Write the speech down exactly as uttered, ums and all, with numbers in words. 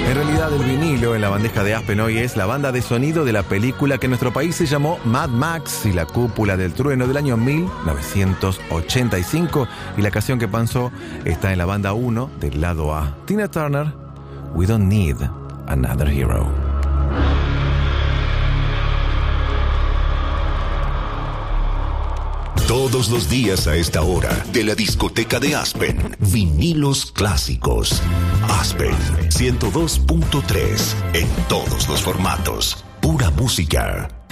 En realidad el vinilo en la bandeja de Aspen hoy es la banda de sonido de la película que en nuestro país se llamó Mad Max y la cúpula del trueno del año mil novecientos ochenta y cinco, y la canción que pasó está en la banda uno del lado A. Tina Turner, We Don't Need Another Hero. Todos los días a esta hora, de la discoteca de Aspen, vinilos clásicos. Aspen ciento dos punto tres, en todos los formatos. Pura música.